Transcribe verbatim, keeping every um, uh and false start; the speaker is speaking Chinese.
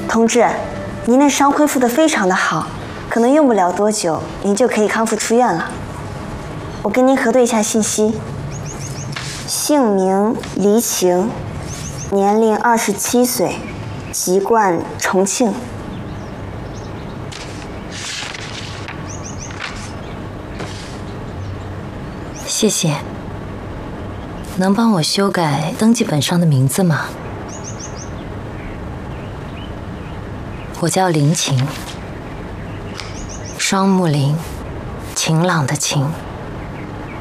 同志，您的伤恢复得非常的好，可能用不了多久，您就可以康复出院了。我跟您核对一下信息：姓名黎晴，年龄二十七岁，籍贯重庆。 谢谢。能帮我修改登记本上的名字吗？我叫林晴，双木林，晴朗的晴。